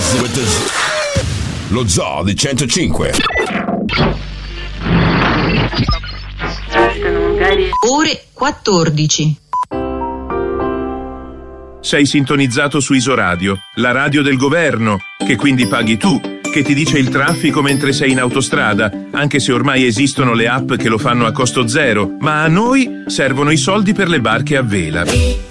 Lo Zoo di 105. Ore 14. Sei sintonizzato su Isoradio, la radio del governo, che quindi paghi tu, che ti dice il traffico mentre sei in autostrada, anche se ormai esistono le app che lo fanno a costo zero, ma a noi servono i soldi per le barche a vela.